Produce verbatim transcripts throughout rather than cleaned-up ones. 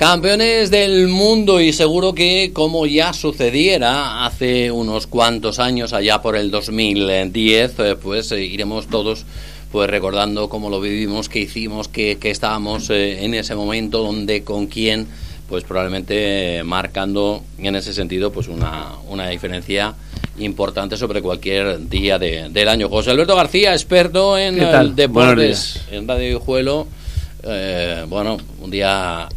Campeones del mundo, y seguro que como ya sucediera hace unos cuantos años, allá por el dos mil diez, pues eh, iremos todos pues recordando cómo lo vivimos, qué hicimos, qué, qué estábamos eh, en ese momento, dónde, con quién, pues probablemente eh, marcando en ese sentido pues una, una diferencia importante sobre cualquier día de, del año. José Alberto García, experto en el deportes en Radio Guijuelo. Eh, bueno, un día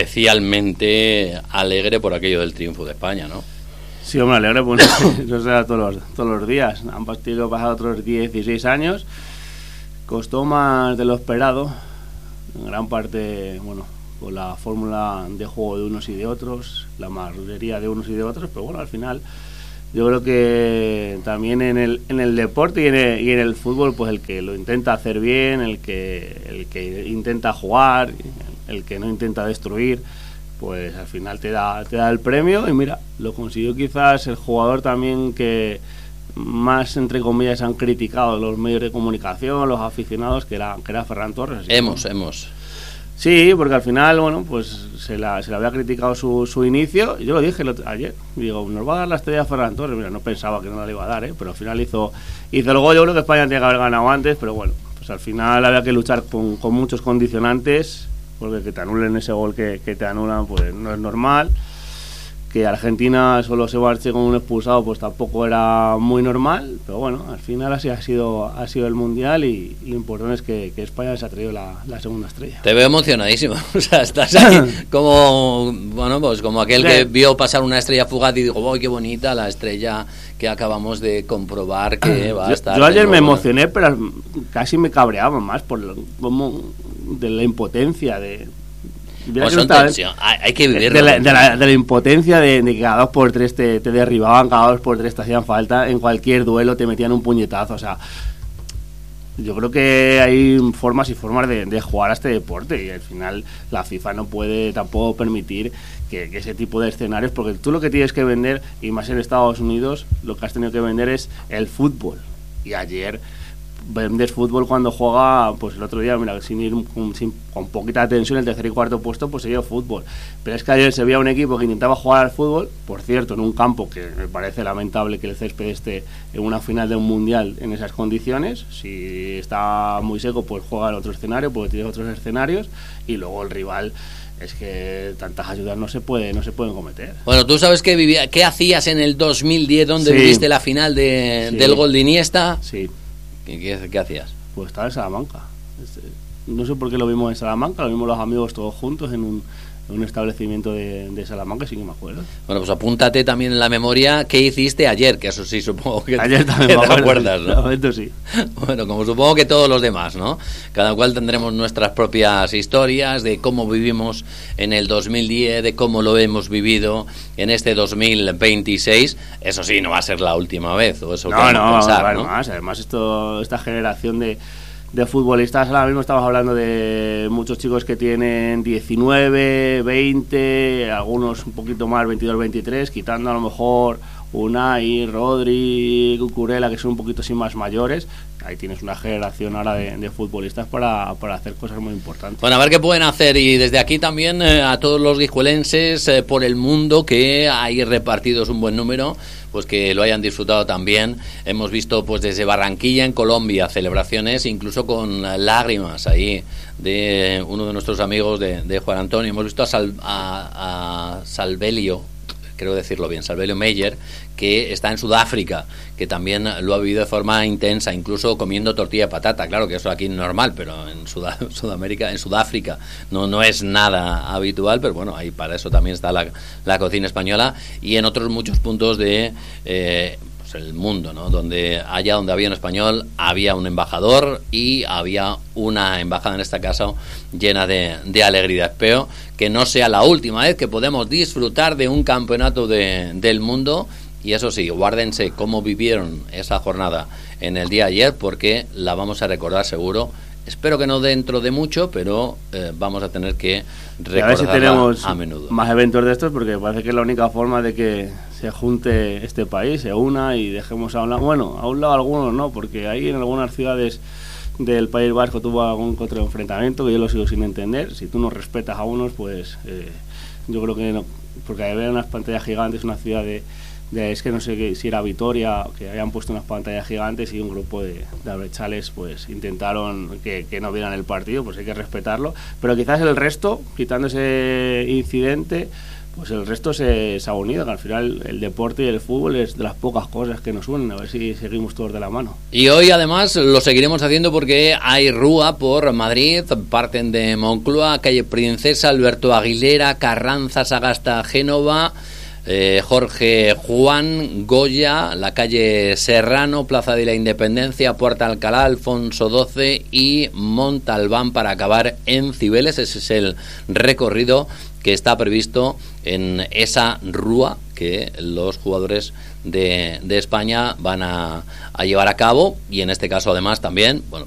especialmente alegre por aquello del triunfo de España, ¿no? Sí, hombre, alegre, pues no será todos los, todos los días. Han pasado otros dieciséis años. Costó más de lo esperado. En gran parte, bueno, por la fórmula de juego de unos y de otros, la marrulería de unos y de otros, pero bueno, al final yo creo que también en el en el deporte y en el, y en el fútbol, pues el que lo intenta hacer bien, el que el que intenta jugar, el que no intenta destruir, pues al final te da te da el premio. Y mira, lo consiguió quizás el jugador también que más, entre comillas, han criticado los medios de comunicación, los aficionados, que era que era Ferran Torres. Hemos, ¿no? hemos Sí, porque al final, bueno, pues se la, se le había criticado su, su inicio. Yo lo dije ayer, digo, nos va a dar la estrella Ferran Torres. Mira, no pensaba que no la iba a dar, ¿eh? Pero al final hizo hizo el gol. Yo creo que España tenía que haber ganado antes, pero bueno, pues al final había que luchar con, con muchos condicionantes, porque que te anulen ese gol que, que te anulan, pues no es normal. Que Argentina solo se marche con un expulsado, pues tampoco era muy normal, pero bueno, al final así ha sido ha sido el Mundial, y, y lo importante es que, que España se ha traído la, la segunda estrella. Te veo emocionadísimo, o sea, estás ahí como, bueno, pues como aquel que vio pasar una estrella fugaz y dijo, ¡oh, qué bonita la estrella que acabamos de comprobar que va a estar! Yo, yo ayer me emocioné, pero casi me cabreaba más por lo, como de la impotencia de... Pues son tensión. Hay, hay que vivir de la, de, la, de la impotencia de, de que cada dos por tres te, te derribaban, cada dos por tres te hacían falta, en cualquier duelo te metían un puñetazo. O sea, yo creo que hay formas y formas de, de jugar a este deporte, y al final la FIFA no puede tampoco permitir que, que ese tipo de escenarios, porque tú lo que tienes que vender, y más en Estados Unidos, lo que has tenido que vender es el fútbol. Y ayer vendes fútbol cuando juega, pues el otro día, mira, sin ir sin, con poquita tensión, el tercer y cuarto puesto, pues se dio fútbol. Pero es que ayer se veía un equipo que intentaba jugar al fútbol, por cierto, en un campo que me parece lamentable que el césped esté en una final de un mundial en esas condiciones. Si está muy seco, pues juega en otro escenario, porque tiene otros escenarios, y luego el rival... Es que tantas ayudas no se puede, no se pueden cometer. Bueno, tú sabes que vivía, ¿qué hacías en el dos mil diez, donde sí. viviste la final de, sí. del gol de Iniesta? Sí. ¿Qué, qué, qué hacías? Pues estaba en Salamanca. No sé por qué lo vimos en Salamanca, lo vimos los amigos todos juntos en un, en un establecimiento de, de Salamanca, sí que me acuerdo. Bueno, pues apúntate también en la memoria qué hiciste ayer, que eso sí supongo que, ayer también que me te acuerdas, ¿no? Momento, sí. Bueno, como supongo que todos los demás, ¿no? Cada cual tendremos nuestras propias historias de cómo vivimos en el dos mil diez, de cómo lo hemos vivido en este dos mil veintiséis. Eso sí, no va a ser la última vez, o eso no, no, pensar, ¿no? Más. Además, esto, esta generación de de futbolistas, ahora mismo estamos hablando de muchos chicos que tienen diecinueve, veinte, algunos un poquito más, veintidós, veintitrés, quitando a lo mejor Unai, Rodri, Cucurella, que son un poquito así más mayores. Ahí tienes una generación ahora de, de futbolistas para, para hacer cosas muy importantes. Bueno, a ver qué pueden hacer, y desde aquí también eh, a todos los guijuelenses eh, por el mundo, que hay repartidos un buen número, pues que lo hayan disfrutado también. Hemos visto pues desde Barranquilla, en Colombia, celebraciones incluso con lágrimas ahí de uno de nuestros amigos de, de Juan Antonio. Hemos visto a, Sal, a, a Salvelio, creo decirlo bien, Salvelio Meyer, que está en Sudáfrica, que también lo ha vivido de forma intensa, incluso comiendo tortilla de patata. Claro que eso aquí es normal, pero en Sudá, Sudamérica, en Sudáfrica no, no es nada habitual, pero bueno, ahí para eso también está la, la cocina española, y en otros muchos puntos de eh, pues el mundo, ¿no? Donde allá donde había un español, había un embajador, y había una embajada, en este caso, llena de, de alegría. Espero que no sea la última vez que podemos disfrutar de un campeonato de, del mundo. Y eso sí, guárdense cómo vivieron esa jornada en el día de ayer, porque la vamos a recordar seguro. Espero que no dentro de mucho, pero eh, vamos a tener que recordarla a ver si tenemos a menudo. Más eventos de estos, porque parece que es la única forma de que se junte este país, se una, y dejemos a un lado, bueno, a un lado algunos no, porque ahí en algunas ciudades del País Vasco tuvo algún otro enfrentamiento que yo lo sigo sin entender. Si tú no respetas a unos, pues eh, yo creo que no, porque había unas pantallas gigantes, una ciudad de, de es que no sé qué, si era Vitoria, que habían puesto unas pantallas gigantes y un grupo de, de abrechales pues intentaron que, que no vieran el partido, pues hay que respetarlo, pero quizás el resto, quitando ese incidente, pues el resto se, se ha unido, que al final el deporte y el fútbol es de las pocas cosas que nos unen, a ver si seguimos todos de la mano. Y hoy además lo seguiremos haciendo porque hay rúa por Madrid, parten de Moncloa, calle Princesa, Alberto Aguilera, Carranza, Sagasta, Génova, eh, Jorge Juan, Goya, la calle Serrano, Plaza de la Independencia, Puerta Alcalá, Alfonso doce y Montalbán para acabar en Cibeles. Ese es el recorrido que está previsto en esa rúa que los jugadores de, de España van a, a llevar a cabo, y en este caso además también, bueno,